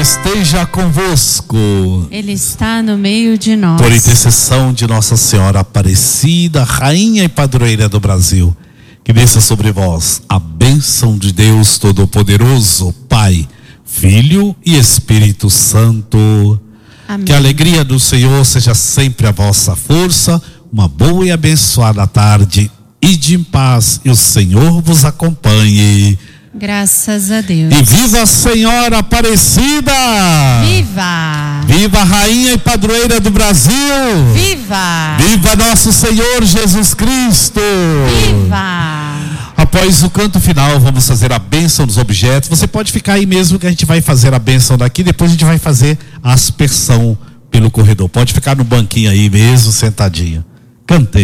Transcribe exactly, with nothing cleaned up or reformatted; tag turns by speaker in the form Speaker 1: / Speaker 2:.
Speaker 1: esteja convosco.
Speaker 2: Ele está no meio de nós.
Speaker 1: Por intercessão de Nossa Senhora Aparecida, Rainha e Padroeira do Brasil, que desça sobre vós a bênção de Deus Todo-Poderoso, Pai, Filho e Espírito Santo.
Speaker 2: Amém.
Speaker 1: Que a alegria do Senhor seja sempre a vossa força. Uma boa e abençoada tarde. Ide em paz e o Senhor vos acompanhe.
Speaker 2: Graças a Deus.
Speaker 1: E viva a Senhora Aparecida!
Speaker 2: Viva!
Speaker 1: Viva a Rainha e Padroeira do Brasil!
Speaker 2: Viva!
Speaker 1: Viva nosso Senhor Jesus Cristo!
Speaker 2: Viva!
Speaker 1: Após o canto final, vamos fazer a bênção dos objetos. Você pode ficar aí mesmo que a gente vai fazer a bênção daqui. Depois a gente vai fazer a aspersão pelo corredor. Pode ficar no banquinho aí mesmo, sentadinho. Cantei.